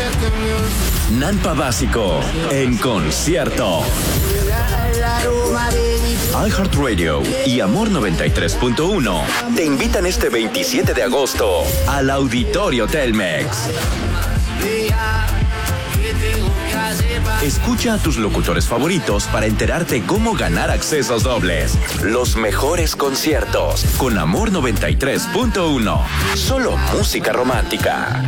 Nampa Básico en concierto. iHeartRadio y Amor 93.1 te invitan este 27 de agosto al Auditorio Telmex. Escucha a tus locutores favoritos para enterarte cómo ganar accesos dobles. Los mejores conciertos con Amor 93.1. Solo música romántica.